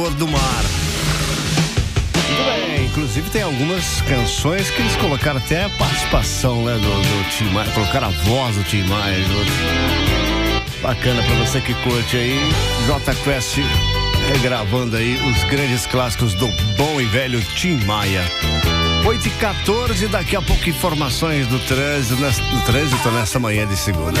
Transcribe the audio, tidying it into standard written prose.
do mar. Muito bem, inclusive tem algumas canções que eles colocaram até a participação, né, do Tim Maia, colocaram a voz do Tim Maia. Bacana pra você que curte aí, Jota Quest regravando aí os grandes clássicos do bom e velho Tim Maia. 8h14, daqui a pouco informações do trânsito nessa manhã de segunda.